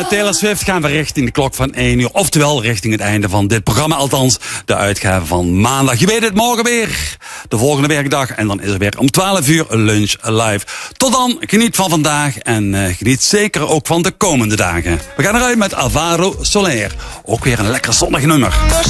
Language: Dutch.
Taylor Swift gaan we richting de klok van 1 uur. Oftewel richting het einde van dit programma. Althans, de uitgave van maandag. Je weet het, morgen weer. De volgende werkdag. En dan is er weer om 12 uur lunch live. Tot dan, geniet van vandaag. En geniet zeker ook van de komende dagen. We gaan eruit met Alvaro Soler. Ook weer een lekker zonnig nummer.